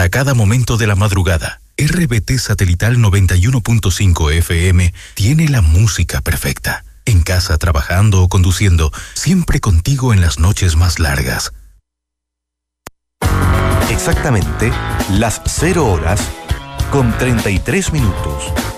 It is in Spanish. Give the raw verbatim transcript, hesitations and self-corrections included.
Para cada momento de la madrugada, R B T Satelital noventa y uno punto cinco F M tiene la música perfecta. En casa, trabajando o conduciendo, siempre contigo en las noches más largas. Exactamente las cero horas con treinta y tres minutos.